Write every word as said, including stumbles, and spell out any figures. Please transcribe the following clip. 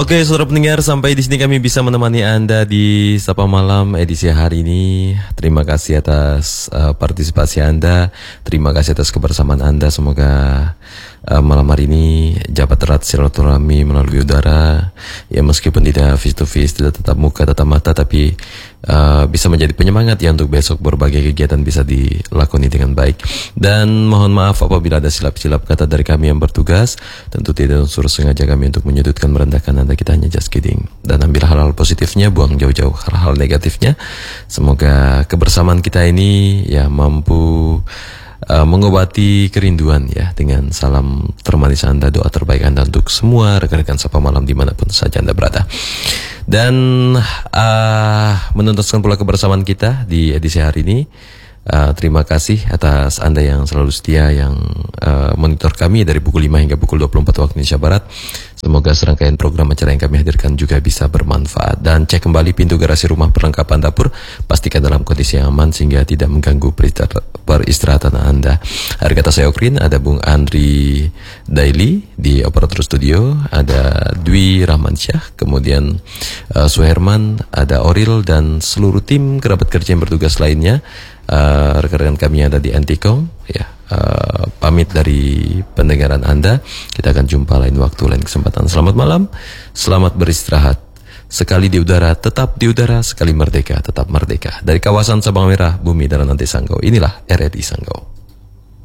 Oke, saudara pendengar, sampai di sini kami bisa menemani Anda di Sapa Malam edisi hari ini. Terima kasih atas uh, partisipasi Anda, terima kasih atas kebersamaan Anda. Semoga uh, malam hari ini jabat erat silaturahmi melalui udara, ya meskipun tidak face to face, tidak tatap muka, tatap mata, tapi uh, bisa menjadi penyemangat ya untuk besok berbagai kegiatan bisa dilakoni dengan baik. Dan mohon maaf apabila ada silap-silap kata dari kami yang bertugas. Tentu tidak unsur sengaja kami untuk menyudutkan, merendahkan Anda, kita hanya just kidding. Dan ambil hal-hal positifnya, buang jauh-jauh hal-hal negatifnya. Semoga kebersamaan kita ini ya mampu uh, mengobati kerinduan ya, dengan salam termanis Anda, doa terbaik Anda untuk semua rekan-rekan Sapa Malam dimanapun saja Anda berada. Dan uh, menuntaskan pula kebersamaan kita di edisi hari ini. Uh, terima kasih atas Anda yang selalu setia, yang uh, monitor kami dari pukul lima hingga pukul dua puluh empat waktu Indonesia Barat. Semoga serangkaian program acara yang kami hadirkan juga bisa bermanfaat. Dan cek kembali pintu garasi rumah perlengkapan dapur, pastikan dalam kondisi yang aman sehingga tidak mengganggu peristirahatan Anda. Hari kata saya Okrin, ada Bung Andri Daily di operator studio, ada Dwi Rahmansyah, kemudian uh, Suherman, ada Oril, dan seluruh tim kerabat kerja yang bertugas lainnya. Uh, rekan-rekan kami ada di Antikong ya, uh, pamit dari pendengaran Anda. Kita akan jumpa lain waktu, lain kesempatan. Selamat malam, selamat beristirahat. Sekali di udara, tetap di udara. Sekali merdeka, tetap merdeka. Dari kawasan Sabang Merah, Bumi dan Nanti Sanggau, inilah R R I Sanggau.